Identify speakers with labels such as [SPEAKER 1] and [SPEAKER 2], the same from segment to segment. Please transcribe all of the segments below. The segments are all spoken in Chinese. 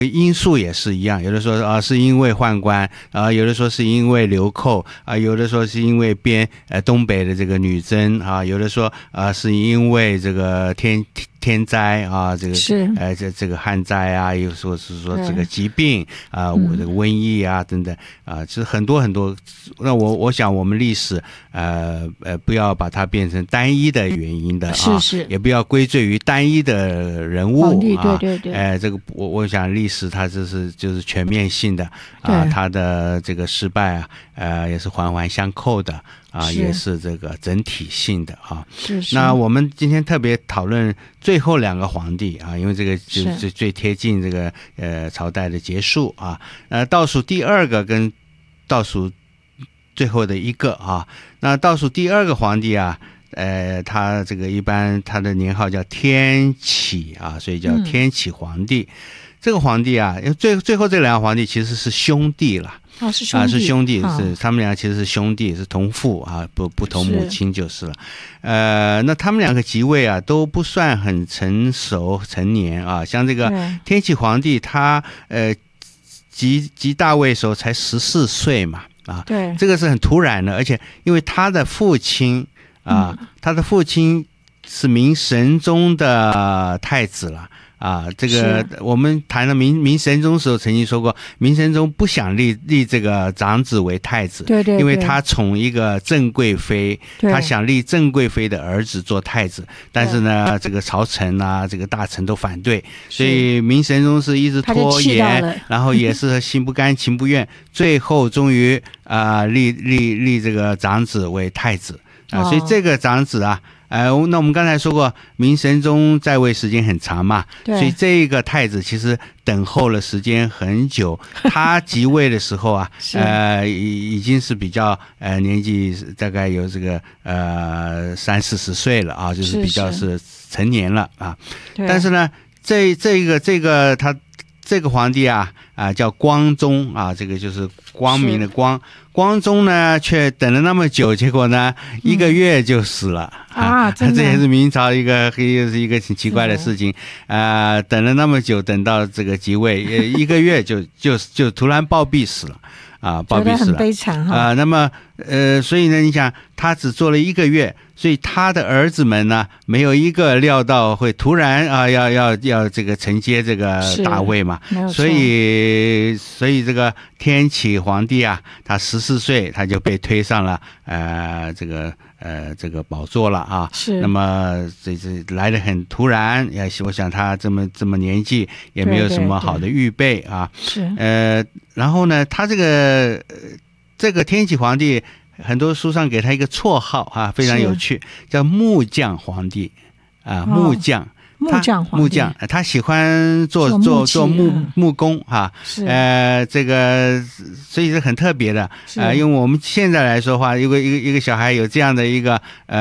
[SPEAKER 1] 因素也是一样，有的说是因为宦官有的说是因为流寇有的说是因为东北的这个女真有的说是因为这个天灾这个是这个旱灾又说是说这个疾病这个瘟疫等等就是很多很多。那我想我们历史不要把它变成单一的原因的
[SPEAKER 2] 是
[SPEAKER 1] 也不要归罪于单一的人物
[SPEAKER 2] 对
[SPEAKER 1] 这个我想历史它就是全面性的它的这个失败也是环环相扣的也是这个整体性的
[SPEAKER 2] 是
[SPEAKER 1] 那我们今天特别讨论最后2个皇帝因为这个就是最贴近这个朝代的结束倒数第2个跟倒数最后的1个那倒数第2个皇帝他这个一般他的年号叫天启所以叫天启皇帝。这个皇帝因为最后这2个皇帝其实是兄弟了
[SPEAKER 2] 是兄弟
[SPEAKER 1] 是他们俩其实是兄弟，是同父不同母亲就是了。那他们2个即位都不算很成熟成年像这个天启皇帝他即大位的时候才14岁嘛
[SPEAKER 2] 对，
[SPEAKER 1] 这个是很突然的，而且因为他的父亲他的父亲是明神宗的太子了这个我们谈了明神宗时候曾经说过，明神宗不想立这个长子为太子，
[SPEAKER 2] 对，
[SPEAKER 1] 因为他宠一个郑贵妃，他想立郑贵妃的儿子做太子，但是呢这个朝臣这个大臣都反对，所以明神宗是一直拖延，然后也是心不甘情不愿，最后终于立这个长子为太子所以这个长子那我们刚才说过，明神宗在位时间很长嘛，所以这个太子其实等候了时间很久。他即位的时候已经是比较年纪大概有这个30-40岁了就是比较是成年了但是呢，这个他这个皇帝叫光宗这个就是光明的光。光宗呢却等了那么久，结果呢1个月就死了
[SPEAKER 2] 真的
[SPEAKER 1] 这也是明朝一个挺奇怪的事情等了那么久，等到这个即位1个月就突然暴毙死了暴毙死了，
[SPEAKER 2] 很悲惨
[SPEAKER 1] 那么所以呢你想他只做了1个月，所以他的儿子们呢没有一个料到会突然要这个承接这个大位嘛，所以这个天启皇帝他14岁他就被推上了这个宝座了那么这来得很突然，我想他这么年纪也没有什么好的预备然后呢他这个天启皇帝很多书上给他一个绰号非常有趣，叫木匠皇帝木匠
[SPEAKER 2] 皇帝
[SPEAKER 1] 他喜欢做木工这个所以是很特别的因为我们现在来说的话，一个小孩有这样的一个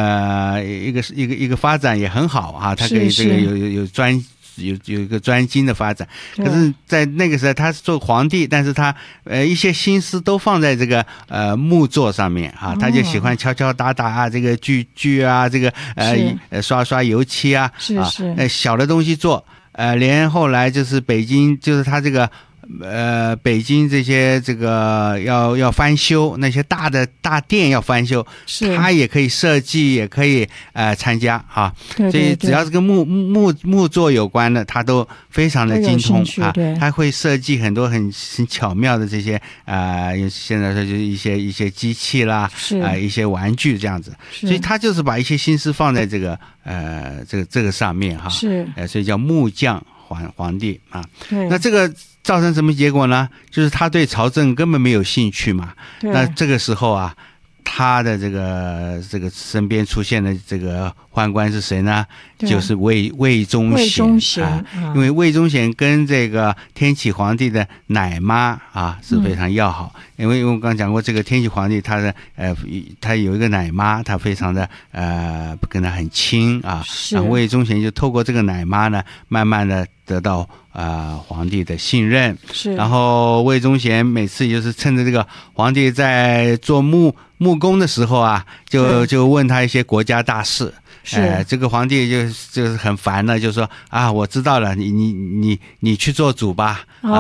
[SPEAKER 1] 发展也很好他可以这个有一个专精的发展，可是在那个时候他是做皇帝，但是他一些心思都放在这个木作上面他就喜欢敲敲打打这个锯这个刷油漆小的东西做连后来就是北京就是他这个北京这些这个要翻修，那些大店要翻修，他也可以设计，也可以参加所以只要是跟木作有关的，他都非常的精通他会设计很多很巧妙的这些现在说就是一些机器啦一些玩具这样子，所以他就是把一些心思放在这个这个上面所以叫木匠皇帝那这个造成什么结果呢？就是他对朝政根本没有兴趣嘛。那这个时候他的这个身边出现的这个宦官是谁呢？就是魏忠贤因为魏忠贤跟这个天启皇帝的奶妈是非常要好，因为我刚刚讲过，这个天启皇帝他有一个奶妈，他非常的跟他很亲然后魏忠贤就透过这个奶妈呢，慢慢的得到皇帝的信任，然后魏忠贤每次就是趁着这个皇帝在做木工的时候就问他一些国家大事这个皇帝就是很烦了，就说啊，我知道了，你去做主吧。